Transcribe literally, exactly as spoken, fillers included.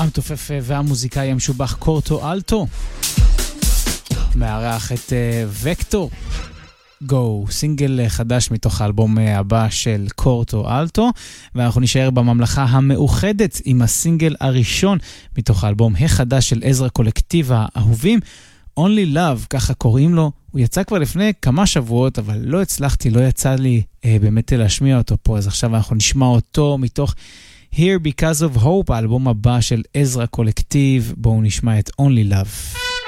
המתופף והמוזיקאי המשובח קורטו אלטו מארח את וקטור גו, סינגל חדש מתוך האלבום הבא של קורטו אלטו, ואנחנו נשאר בממלכה המאוחדת עם הסינגל הראשון מתוך האלבום החדש של עזרא קולקטיב האהובים, Only Love, ככה קוראים לו. הוא יצא כבר לפני כמה שבועות, אבל לא הצלחתי, לא יצא לי אה, באמת להשמיע אותו פה, אז עכשיו אנחנו נשמע אותו מתוך Here Because of Hope, האלבום הבא של עזרא קולקטיב. בואו נשמע את Only Love.